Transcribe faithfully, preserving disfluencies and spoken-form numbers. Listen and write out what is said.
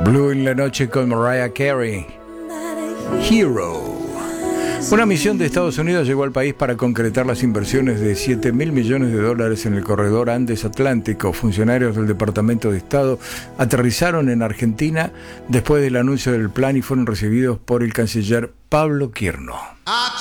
Blue en la noche con Mariah Carey. Hero. Una misión de Estados Unidos llegó al país para concretar las inversiones de siete mil millones de dólares en el corredor Andes Atlántico. Funcionarios del Departamento de Estado aterrizaron en Argentina después del anuncio del plan y fueron recibidos por el canciller Pablo Quirno.